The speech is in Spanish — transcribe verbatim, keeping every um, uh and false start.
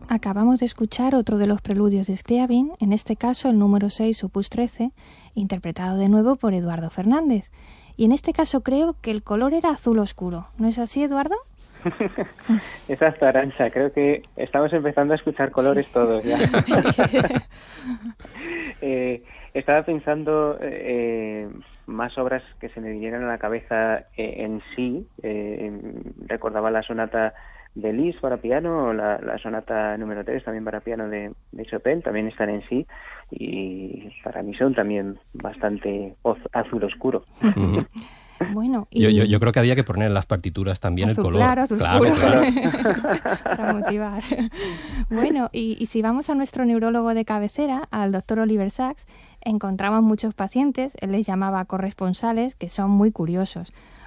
Acabamos de escuchar otro de los preludios de Scriabin, en este caso el número seis, opus trece, interpretado de nuevo por Eduardo Fernández. Y en este caso creo que el color era azul oscuro. ¿No es así, Eduardo? Exacto, Arantxa. Creo que estamos empezando a escuchar colores sí. todos ya. eh, estaba pensando eh, más obras que se me vinieran a la cabeza eh, en sí. Eh, recordaba la sonata de Liszt para piano, la, la sonata número tres también para piano de, de Chopin, también están en sí, y para mí son también bastante azul oscuro. Uh-huh. Bueno, y... yo, yo, yo creo que había que poner en las partituras también azul el color. Claro, azul claro, oscuro. claro. Para motivar. Bueno, y, y si vamos a nuestro neurólogo de cabecera, al doctor Oliver Sacks, encontramos muchos pacientes, él les llamaba corresponsales, que son muy curiosos.